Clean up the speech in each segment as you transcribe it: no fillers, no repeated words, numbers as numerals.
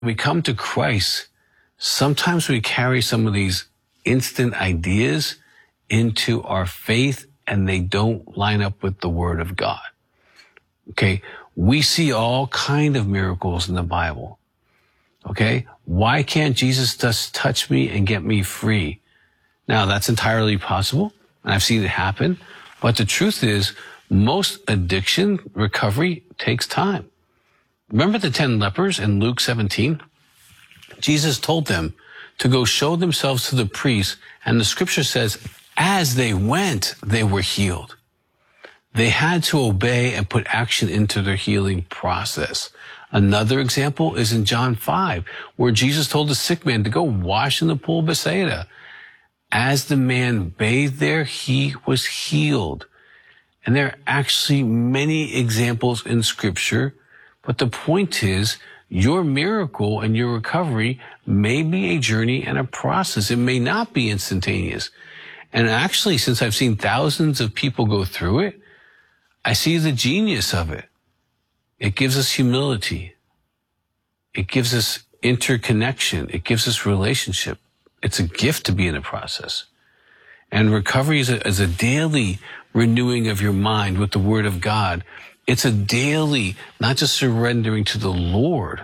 we come to Christ, sometimes we carry some of these instant ideas into our faith and they don't line up with the Word of God. Okay? We see all kind of miracles in the Bible. Okay? Why can't Jesus just touch me and get me free? Now, that's entirely possible, and I've seen it happen, but the truth is, most addiction recovery takes time. Remember the 10 lepers in Luke 17? Jesus told them to go show themselves to the priests, and the scripture says, as they went, they were healed. They had to obey and put action into their healing process. Another example is in John 5, where Jesus told the sick man to go wash in the pool of Bethsaida. As the man bathed there, he was healed. And there are actually many examples in Scripture, but the point is, your miracle and your recovery may be a journey and a process. It may not be instantaneous. And actually, since I've seen thousands of people go through it, I see the genius of it. It gives us humility. It gives us interconnection. It gives us relationship. It's a gift to be in a process. And recovery is a daily renewing of your mind with the Word of God. It's a daily, not just surrendering to the Lord,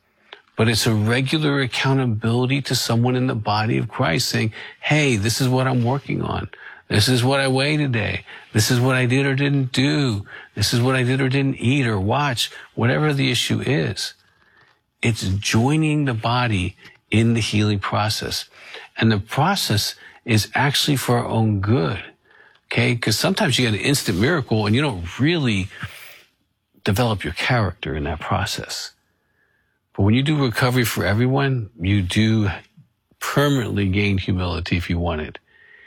but it's a regular accountability to someone in the body of Christ saying, hey, this is what I'm working on. This is what I weighed today. This is what I did or didn't do. This is what I did or didn't eat or watch, whatever the issue is. It's joining the body in the healing process. And the process is actually for our own good. Okay? Because sometimes you get an instant miracle and you don't really develop your character in that process. But when you do recovery for everyone, you do permanently gain humility if you want it.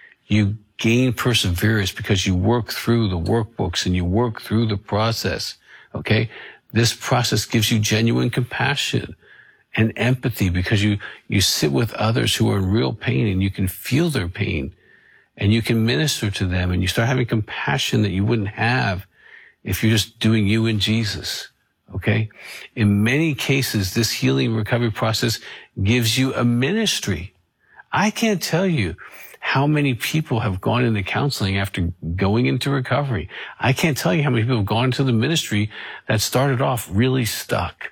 You gain perseverance because you work through the workbooks and you work through the process. Okay? This process gives you genuine compassion and empathy because you sit with others who are in real pain and you can feel their pain and you can minister to them and you start having compassion that you wouldn't have if you're just doing you and Jesus. Okay? In many cases, this healing recovery process gives you a ministry. I can't tell you how many people have gone into counseling after going into recovery. I can't tell you how many people have gone into the ministry that started off really stuck.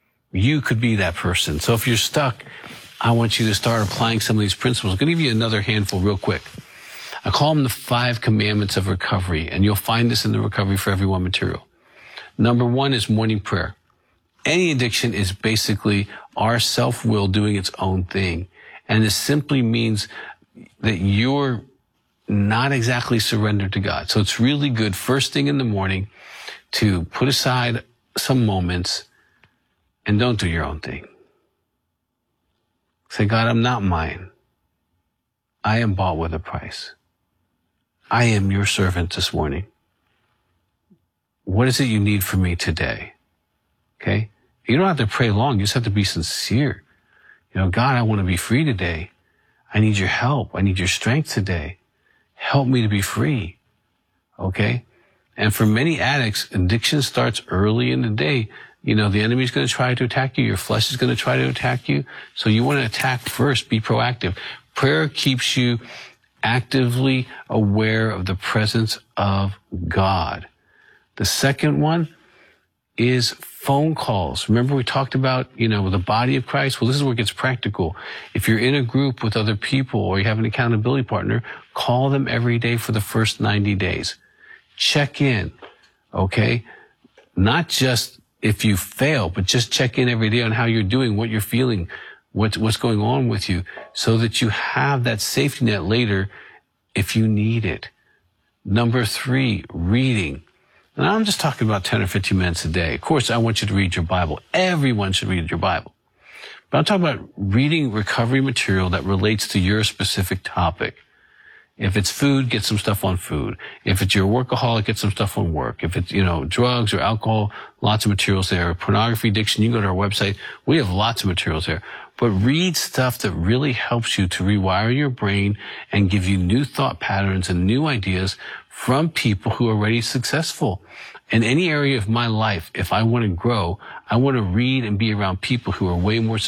You could be that person. So if you're stuck, I want you to start applying some of these principles. I'm going to give you another handful real quick. I call them the 5 commandments of recovery, and you'll find this in the Recovery for Everyone material. Number 1 is morning prayer. Any addiction is basically our self-will doing its own thing. And it simply means that you're not exactly surrendered to God. So it's really good first thing in the morning to put aside some moments and don't do your own thing. Say, God, I'm not mine. I am bought with a price. I am your servant this morning. What is it you need from me today? Okay? You don't have to pray long. You just have to be sincere. You know, God, I want to be free today. I need your help. I need your strength today. Help me to be free. Okay? And for many addicts, addiction starts early in the day. You know, the enemy's going to try to attack you. Your flesh is going to try to attack you. So you want to attack first. Be proactive. Prayer keeps you actively aware of the presence of God. The second one is phone calls. Remember we talked about, the body of Christ? Well, this is where it gets practical. If you're in a group with other people or you have an accountability partner, call them every day for the first 90 days. Check in, okay? Not just if you fail, but just check in every day on how you're doing, what you're feeling, what's going on with you, so that you have that safety net later if you need it. Number 3, reading. And I'm just talking about 10 or 15 minutes a day. Of course, I want you to read your Bible. Everyone should read your Bible. But I'm talking about reading recovery material that relates to your specific topic. If it's food, get some stuff on food. If it's your workaholic, get some stuff on work. If it's, drugs or alcohol, lots of materials there. Pornography addiction, you can go to our website. We have lots of materials there. But read stuff that really helps you to rewire your brain and give you new thought patterns and new ideas from people who are already successful. In any area of my life, if I want to grow, I want to read and be around people who are way more